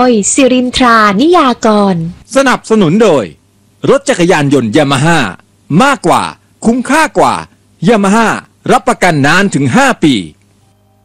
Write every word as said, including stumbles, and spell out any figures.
ยสิรินทรานิยากรสนับสนุนโดยรถจักรยานยนต์ยามาฮ่ามากกว่าคุ้มค่ากว่ายามาฮ่ารับประกันนานถึงห้าปี